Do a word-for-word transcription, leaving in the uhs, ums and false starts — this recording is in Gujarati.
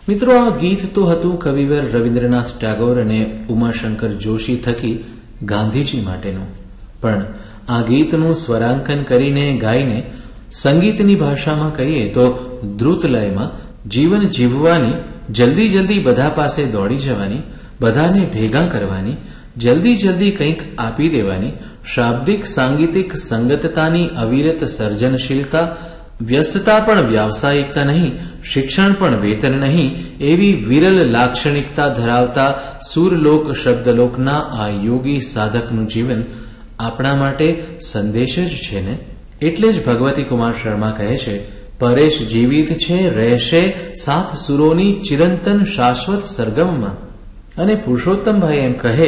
મિત્રો, આ ગીત તો હતું કવિવર રવિન્દ્રનાથ ટાગોર અને ઉમાશંકર જોશી થકી ગાંધીજી માટેનું, પણ આ ગીતનું સ્વરાંકન કરીને ગાઈને સંગીતની ભાષામાં કહીએ તો દ્રુતલયમાં જીવન જીવવાની, જલ્દી જલ્દી બધા પાસે દોડી જવાની, બધાને ભેગા કરવાની, જલ્દી જલ્દી કંઈક આપી દેવાની, શાબ્દિક સાંગીતિક સંગતતાની અવિરત સર્જનશીલતા, વ્યસ્તતા પણ વ્યાવસાયિકતા નહીં, શિક્ષણ પણ વેતન નહીં, એવી વિરલ લાક્ષણિકતા ધરાવતા સુરલોક શબ્દલોકના આ યોગી સાધકનું જીવન આપણા માટે સંદેશ જ છે ને. એટલે જ ભગવતી કુમાર શર્મા કહે છે, પરેશ જીવિત છે રહેશે સાત સુરોની ચિરંતન શાશ્વત સરગમમાં. અને પુરુષોત્તમભાઈ એમ કહે